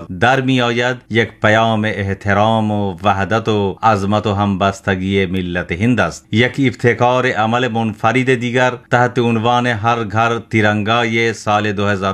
در می آید یک پیام احترام و وحدت و عظمت و همبستگی ملت هند است. یک ابتکار عمل منفرد دیگر تحت عنوان هر گھر تیرنگای سال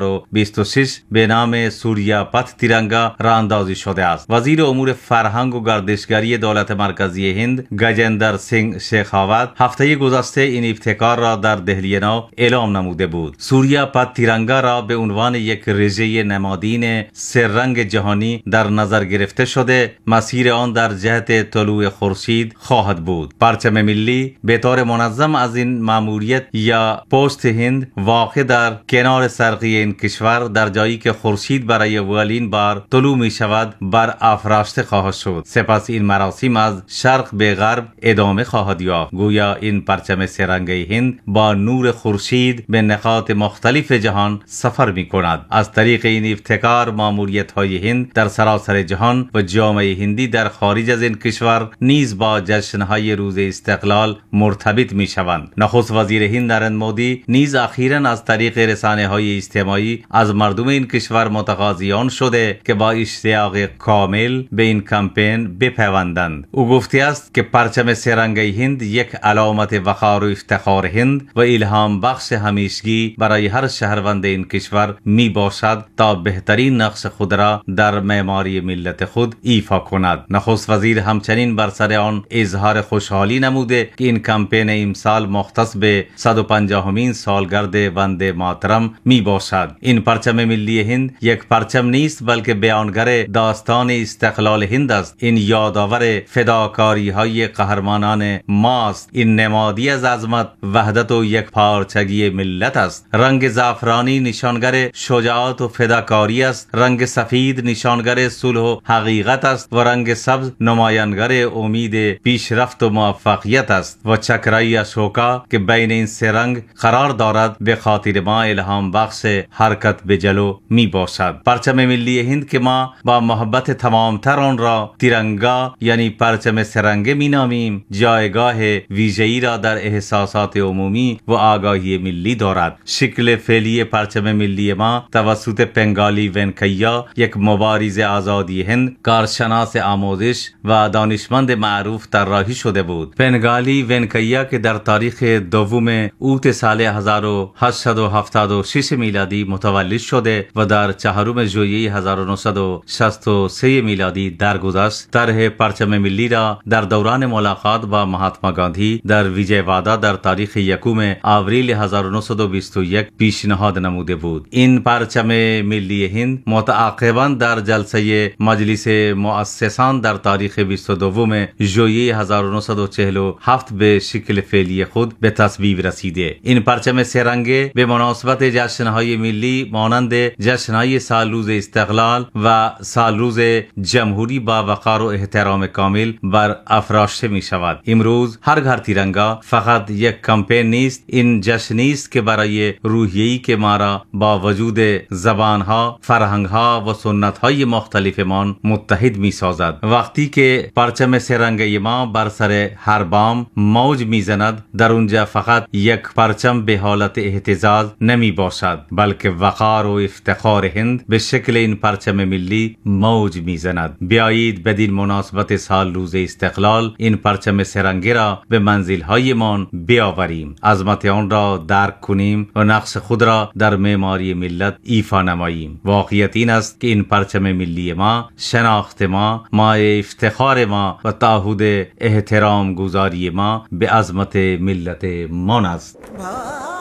2026 به نام سوریا پت تیرنگا راه اندازی شده است. وزیر امور فرهنگ و گردشگری دولت مرکزی هند گجندر سینگ شیخاوت هفته گذشته این ابتکار را در دهلی نو اعلام نموده بود. سوریا پت تیرنگا را به عنوان یک رژه نمادین سه رنگ جهانی در نظر گرفته شده مسیر آن در جهت طلوع خورشید خواهد بود. پرچم ملی به طور منظم از این ماموریت یا پست هند واقع در کنار شرقی این کشور در جایی که خورشید برای اولین بار طلوع می شود بر افراشته خواهد شد. سپس این مراسم از شرق به غرب ادامه خواهد یافت. گویا این پرچم سه رنگی هند با نور خورشید به نقاط مختلف جهان سفر می کند. از طریق این ابتکار ماموریت های هند در سراسر جهان و جامعه هندی در خارج از این کشور نیز با جشن های روز استقلال مرتبط می شوند. نخست وزیر هند نریندر مودی نیز اخیراً از طریق رسانه های اجتماعی از مردم این کشور متقاضیان شده که با اشتیاق کامل به این کمپین بپیوندند. او گفته است که پرچم سه رنگی هند یک علامت وقار و افتخار هند و الهام بخش همیشگی برای هر شهروند این کشور می باشد تا بهترین نقش خود را در معماری ملت خود ایفا کند. نخست وزیر همچنین بر سر آن اظهار خوشحالی نموده که این کمپین امسال مختص به 150مین سالگرد وندے ماترم می باشد. این پرچم ملی هند یک پرچم نیست بلکه بیانگر داستان استقلال هند است. این یادآور فداکاری های قهرمانان ماست. این نمادی از عظمت، وحدت و یک پارچگی ملت است. رنگ زعفرانی نشانگر شجاعت و فداکاری است. رنگ سفید نشانگر صلح و حقیقت است و رنگ سبز نمایانگر امید پیشرفت و موفقیت است و چکرای اشوکا که بین این سه رنگ قرار دارد به خاطر ما الهام بخش حرکت به جلو می باشد. پرچم ملی هند که ما با محبت تمام تر آن را تیرنگا یعنی پرچم سه رنگه می نامیم جایگاه ویژه‌ای را در احساسات عمومی و آگاهی ملی دارد. شکل فعلی پرچم ملی ما توسط پنگالی ونکیا یک مبارز آزادی هند کارشناس آموزش و دانشمند معروف طراحی شده بود. پنگالی ونکیا که در تاریخ دوم اوت سال 1876 میلادی متولد شده و در 4 ژوئیه 1963 میلادی درگذشت، طرح پرچم ملی را در دوران ملاقات با مهاتما گاندھی در ویجیوادا در تاریخ 1 آوریل 1921 پیشنهاد نموده بود. این پرچم ملی هند متعاقباً در جلسه مجلس مؤسسان در تاریخ 22 ژوئیه 1947 به شکل فعلی خود به تصویب رسیده. این پرچم سه رنگه به مناسبت جشن‌های ملی مانند جشن‌های سالروز استقلال و سالروز جمهوری با وقار و احترام کامل بر افراشته می شود. امروز هر گھر تیرنگا فقط یک کمپین نیست، این جشنی است که برای روحیه‌ای که ما را با وجود زبانها، فرهنگها و سنت‌های مختلفمان متحد می سازد. وقتی که پرچم سه رنگه ما بر سر هر بام موج می زند، در اونجا فقط یک پرچم به حالت اهتزاز نمی باشد بلکه وقار و افتخار هند به شکل این پرچم ملی موج می زند. بیایید بدین مناسبت سال روز استقلال این پرچم سه رنگه را به منزل‌های من بیاوریم، عظمت آن را درک کنیم و نقش خود را در معماری ملت ایفا نماییم. واقعیت این است که این پرچم ملی ما شناخت ما، مایه افتخار ما و تعهد احترام گذاری ما به عظمت ملت من است.